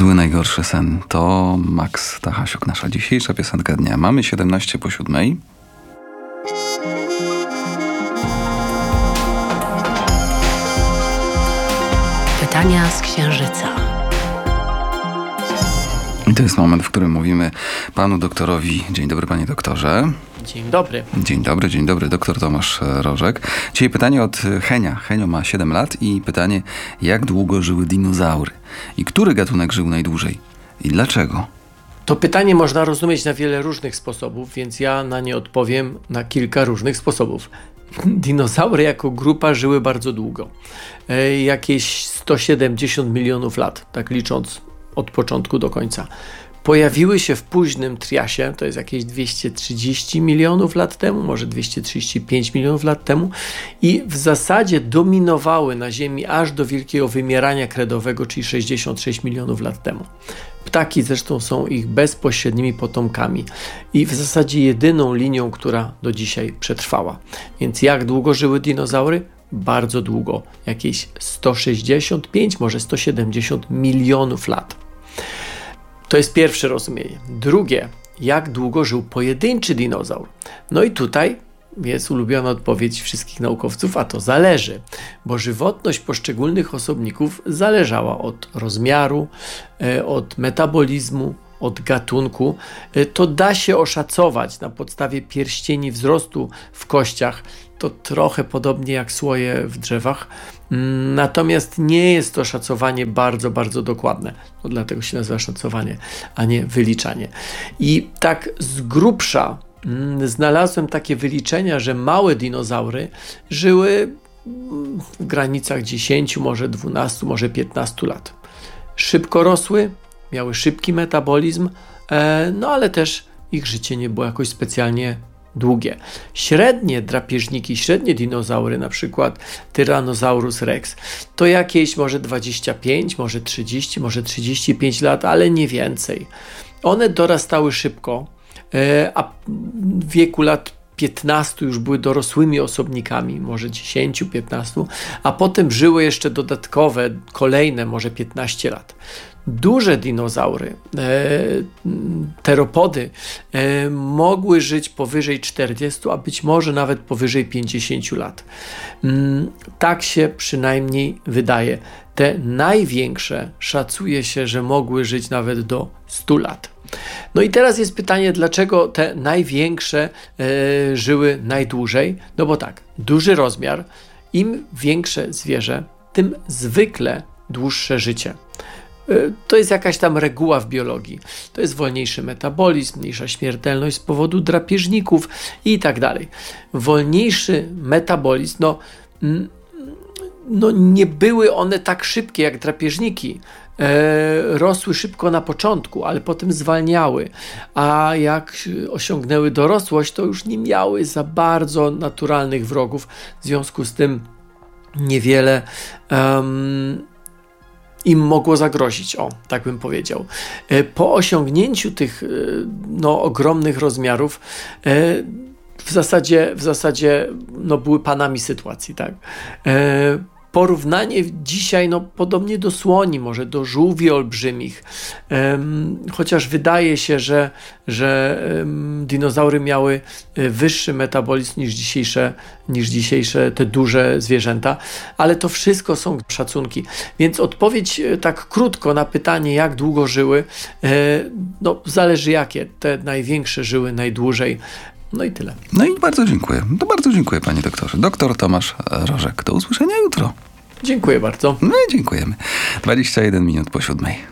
Zły najgorszy sen. To Max Tachasiuk, nasza dzisiejsza piosenka dnia. Mamy 7:17. Pytania z Księżyca. I to jest moment, w którym mówimy panu doktorowi. Dzień dobry, panie doktorze. Dzień dobry. Dzień dobry, doktor Tomasz Rożek. Dzisiaj pytanie od Henia. Henio ma 7 lat i pytanie, jak długo żyły dinozaury? I który gatunek żył najdłużej? I dlaczego? To pytanie można rozumieć na wiele różnych sposobów, więc ja na nie odpowiem na kilka różnych sposobów. Dinozaury jako grupa żyły bardzo długo. Jakieś 170 milionów lat, tak licząc od początku do końca. Pojawiły się w późnym triasie, to jest jakieś 230 milionów lat temu, może 235 milionów lat temu i w zasadzie dominowały na Ziemi aż do wielkiego wymierania kredowego, czyli 66 milionów lat temu. Ptaki zresztą są ich bezpośrednimi potomkami i w zasadzie jedyną linią, która do dzisiaj przetrwała. Więc jak długo żyły dinozaury? Bardzo długo, jakieś 165, może 170 milionów lat. To jest pierwsze rozumienie. Drugie, jak długo żył pojedynczy dinozaur? No i tutaj jest ulubiona odpowiedź wszystkich naukowców, a to zależy, bo żywotność poszczególnych osobników zależała od rozmiaru, od metabolizmu, od gatunku. To da się oszacować na podstawie pierścieni wzrostu w kościach. To trochę podobnie jak słoje w drzewach. Natomiast nie jest to szacowanie bardzo, bardzo dokładne. No, dlatego się nazywa szacowanie, a nie wyliczanie. I tak z grubsza znalazłem takie wyliczenia, że małe dinozaury żyły w granicach 10, może 12, może 15 lat. Szybko rosły, miały szybki metabolizm, no ale też ich życie nie było jakoś specjalnie długie. Średnie drapieżniki, średnie dinozaury, na przykład Tyrannosaurus rex, to jakieś może 25, może 30, może 35 lat, ale nie więcej. One dorastały szybko, a w wieku lat 15 już były dorosłymi osobnikami, może 10, 15, a potem żyły jeszcze dodatkowe, kolejne, może 15 lat. Duże dinozaury, teropody, mogły żyć powyżej 40, a być może nawet powyżej 50 lat. Tak się przynajmniej wydaje. Te największe szacuje się, że mogły żyć nawet do 100 lat. No i teraz jest pytanie, dlaczego te największe żyły najdłużej? No bo tak, duży rozmiar, im większe zwierzę, tym zwykle dłuższe życie. To jest jakaś tam reguła w biologii. To jest wolniejszy metabolizm, mniejsza śmiertelność z powodu drapieżników i tak dalej. Wolniejszy metabolizm, no nie były one tak szybkie jak drapieżniki. Rosły szybko na początku, ale potem zwalniały, a jak osiągnęły dorosłość, to już nie miały za bardzo naturalnych wrogów, w związku z tym niewiele im mogło zagrozić, tak bym powiedział. Po osiągnięciu tych ogromnych rozmiarów w zasadzie były panami sytuacji, tak? Porównanie dzisiaj podobnie do słoni, może do żółwi olbrzymich, chociaż wydaje się, że dinozaury miały wyższy metabolizm niż dzisiejsze te duże zwierzęta, ale to wszystko są szacunki. Więc odpowiedź tak krótko na pytanie, jak długo żyły, zależy jakie. Te największe żyły najdłużej. No i tyle. No i bardzo dziękuję. To bardzo dziękuję, panie doktorze. Doktor Tomasz Rożek. Do usłyszenia jutro. Dziękuję bardzo. No i dziękujemy. 21 minut po 7.